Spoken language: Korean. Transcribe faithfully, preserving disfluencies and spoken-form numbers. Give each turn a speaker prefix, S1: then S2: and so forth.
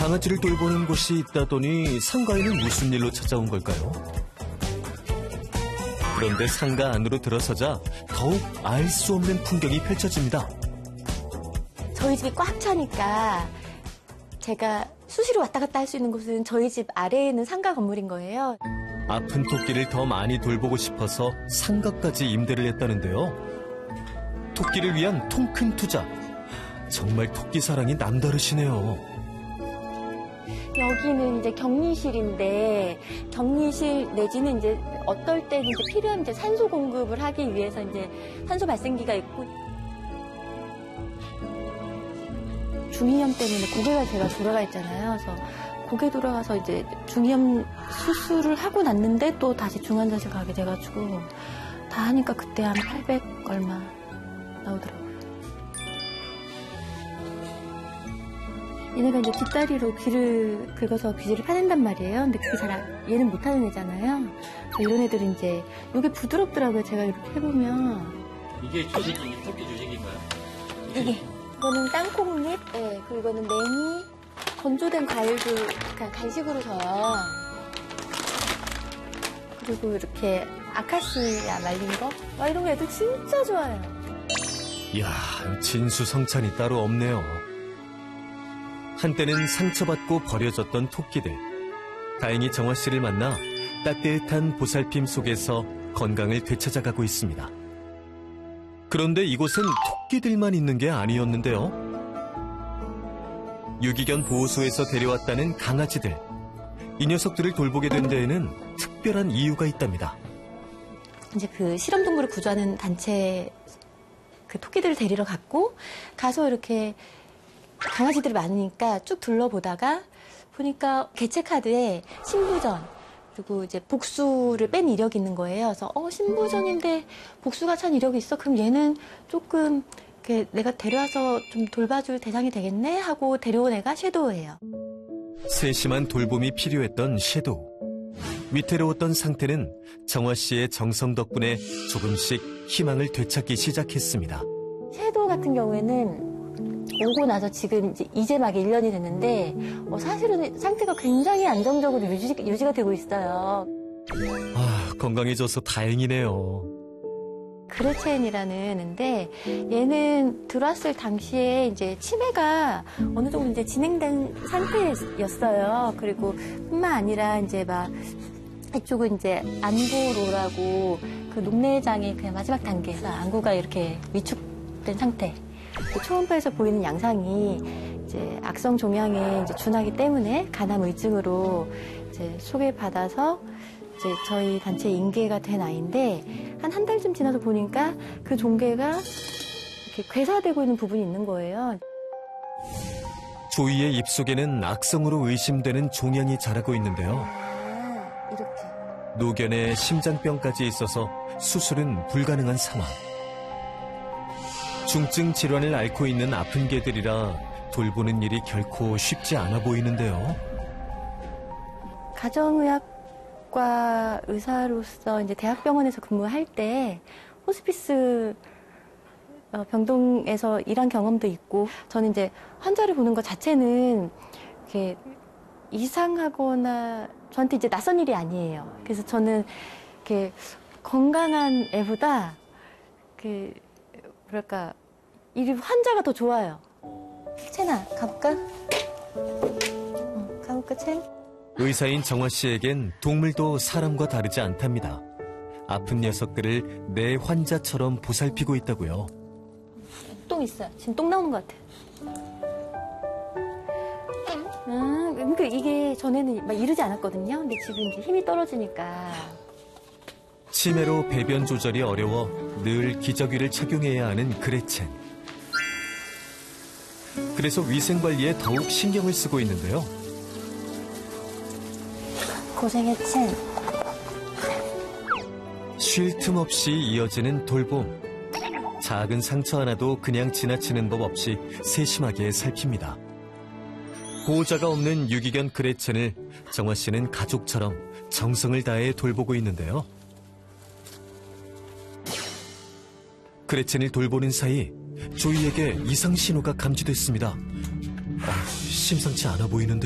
S1: 강아지를 돌보는 곳이 있다더니 상가에는 무슨 일로 찾아온 걸까요? 그런데 상가 안으로 들어서자 더욱 알 수 없는 풍경이 펼쳐집니다.
S2: 저희 집이 꽉 차니까 제가 수시로 왔다 갔다 할 수 있는 곳은 저희 집 아래에 있는 상가 건물인 거예요.
S1: 아픈 토끼를 더 많이 돌보고 싶어서 상가까지 임대를 했다는데요. 토끼를 위한 통 큰 투자. 정말 토끼 사랑이 남다르시네요.
S2: 여기는 이제 격리실인데 격리실 내지는 이제 어떨 때는 이제 필요한 이제 산소 공급을 하기 위해서 이제 산소 발생기가 있고 중이염 때문에 고개가 제가 돌아가 있잖아요. 그래서 고개 돌아가서 이제 중이염 수술을 하고 났는데 또 다시 중환자실 가게 돼가지고 다 하니까 그때 한 팔백 얼마 나오더라고요. 얘네가 이제 뒷다리로 귀를 긁어서 귀지를 파낸단 말이에요. 근데 그게 잘 얘는 못하는 애잖아요. 이런 애들은 이제 이게 부드럽더라고요. 제가 이렇게 해보면
S3: 이게 주식이 토끼 주식인가요?
S2: 이게 이거는 땅콩잎, 네, 그리고 이거는 냉이, 건조된 과일도 그냥 간식으로 줘요. 그리고 이렇게 아카시아 말린 거, 와 이런 거 애들 진짜 좋아해요.
S1: 이야, 진수성찬이 따로 없네요. 한때는 상처받고 버려졌던 토끼들. 다행히 정화 씨를 만나 따뜻한 보살핌 속에서 건강을 되찾아가고 있습니다. 그런데 이곳엔 토끼들만 있는 게 아니었는데요. 유기견 보호소에서 데려왔다는 강아지들. 이 녀석들을 돌보게 된 데에는 특별한 이유가 있답니다.
S2: 이제 그 실험동물을 구조하는 단체 그 토끼들을 데리러 갔고 가서 이렇게 강아지들이 많으니까 쭉 둘러보다가 보니까 개체 카드에 신부전 그리고 이제 복수를 뺀 이력이 있는 거예요. 그래서 어 신부전인데 복수가 찬 이력이 있어? 그럼 얘는 조금 이렇게 내가 데려와서 좀 돌봐줄 대상이 되겠네 하고 데려온 애가 섀도우예요.
S1: 세심한 돌봄이 필요했던 섀도우. 위태로웠던 상태는 정화 씨의 정성 덕분에 조금씩 희망을 되찾기 시작했습니다.
S2: 섀도우 같은 경우에는 오고 나서 지금 이제, 이제 막 일 년이 됐는데 어, 사실은 상태가 굉장히 안정적으로 유지, 유지가 되고 있어요.
S1: 아, 건강해져서 다행이네요.
S2: 그레첸이라는 애인데 얘는 들어왔을 당시에 이제 치매가 어느 정도 이제 진행된 상태였어요. 그리고 뿐만 아니라 이제 막 이쪽은 이제 안구로라고 그 녹내장의 그냥 마지막 단계에서 안구가 이렇게 위축된 상태. 초음파에서 보이는 양상이 이제 악성 종양에 이제 준하기 때문에 간암 의증으로 이제 소개받아서 이제 저희 단체에 인계가 된 아이인데 한 한 달쯤 지나서 보니까 그 종괴가 이렇게 괴사되고 있는 부분이 있는 거예요.
S1: 조이의 입속에는 악성으로 의심되는 종양이 자라고 있는데요.
S2: 아, 이렇게.
S1: 노견에 심장병까지 있어서 수술은 불가능한 상황. 중증 질환을 앓고 있는 아픈 개들이라 돌보는 일이 결코 쉽지 않아 보이는데요.
S2: 가정의학과 의사로서 이제 대학병원에서 근무할 때 호스피스 병동에서 일한 경험도 있고 저는 이제 환자를 보는 것 자체는 이렇게 이상하거나 저한테 이제 낯선 일이 아니에요. 그래서 저는 이렇게 건강한 애보다 그 뭐랄까 이 환자가 더 좋아요. 채나 가볼까? 어, 가볼까 채?
S1: 의사인 정화 씨에겐 동물도 사람과 다르지 않답니다. 아픈 녀석들을 내 환자처럼 보살피고 있다고요.
S2: 똥 있어요. 지금 똥 나오는 것 같아. 아, 그러니까 이게 전에는 막 이러지 않았거든요. 근데 지금 이제 힘이 떨어지니까.
S1: 치매로 배변 조절이 어려워 늘 기저귀를 착용해야 하는 그레첸. 그래서 위생 관리에 더욱 신경을 쓰고 있는데요.
S2: 고생했지.
S1: 쉴 틈 없이 이어지는 돌봄. 작은 상처 하나도 그냥 지나치는 법 없이 세심하게 살핍니다. 보호자가 없는 유기견 그레첸을 정화 씨는 가족처럼 정성을 다해 돌보고 있는데요. 그레첸을 돌보는 사이 조이에게 이상 신호가 감지됐습니다. 아, 심상치 않아 보이는데.